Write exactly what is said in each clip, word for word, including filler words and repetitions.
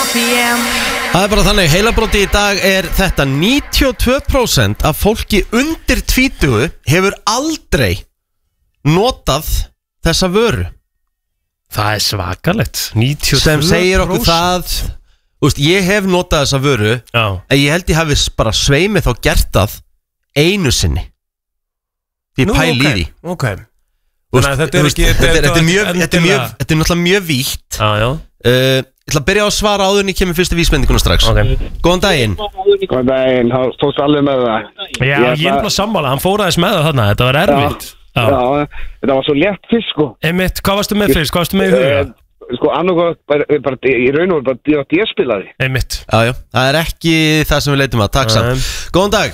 P M Það er bara þannig, heilabróti í dag er þetta níutíu og tvö prósent af fólki undir tvítugu hefur aldrei notað þessa vöru. Það er svakalegt níutíu og tvö prósent Sem segir okkur það, úst, ég hef notað þessa vöru, Já. en ég held ég hafi bara sveimið þá gert það einu sinni. Ég Nú, pæli í ok, því. ok Úst, Þannig að þetta er úst, ekki þetta er- þetta er mjög- endilega- þetta er mjög- þetta er náttúrulega mjög vítt. Já, já Uh, Ég ætla að byrja á að svara áður en ég kemur fyrstu vísbendinguna strax. Ok. Góðan daginn. Góðan daginn, þá tókst alveg með það. Já, ég er bara sammála, hann fór aðeins með það þarna, þetta var erfitt Já, já, þetta var svo létt fyrst sko. Einmitt, hvað varstu með fyrst, hvað varstu með í huga? Eh, Sko, annarkoð, bara, bara í raun og bara D D spilaði. Einmitt Já, já, það er ekki það sem við leitum að, takk samt. Góðan dag.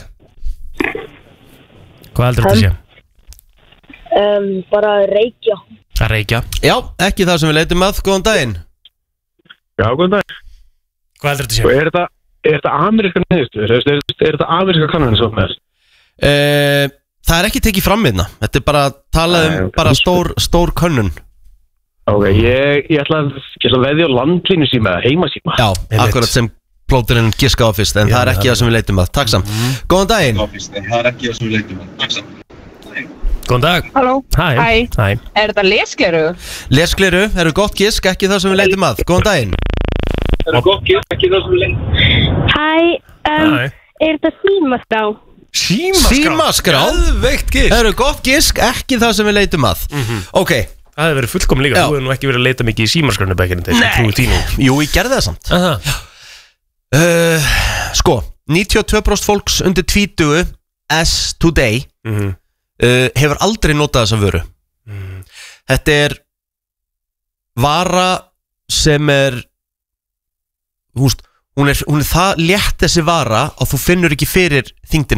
Hvað heldur þetta sé? Um, bara reykja. Að reykja Já, ekki það sem við leitum að, góðan daginn. Já, góðan dag. Hvað heldur þetta Og sé? er þetta, er þetta ameríska niðurstöður? Er, er, er þetta ameríska kannanir svo með? Uh, það er ekki tekið fram minna. Þetta er bara talað um Nei, ok. bara stór, stór könnun. Ok, ég, ég ætla að, ég ætla að veðja á landlínu síma, heimasíma. Já, Einmitt. akkurat sem plóturinn giska á fyrst, en Já, það er ekki það það sem við leitum að, takk samt. Góðan daginn. Það er ekki það sem við leitum að, takk samt. Góðan dag Halló, Hæ Hæ. Hæ er þetta leskleru? Leskleru, eru gott gisk, ekki það sem við leitum að, góðan daginn. Það er gott, ekki það sem við leitum að. Hæ, um, Hæ er þetta símaskrá? Símaskrá Símaskrá. Geðveikt gisk Eru gott gisk, ekki það sem við leitum að. Ok, Það hefur verið fullkomlega líka Já. Þú hefur nú ekki verið að leita mikið í símaskránni bekkinu Þetta er trúið tínu jú, ég gerði það samt. Aha. Uh, sko, níutíu og tvö prósent fólks undir tvítugu as today Mhm. uh, hefur aldrei notað þessa vöru. Þetta er vara sem er húst, hún er, hún er það létt þessi vara að þú finnur ekki fyrir þyngdina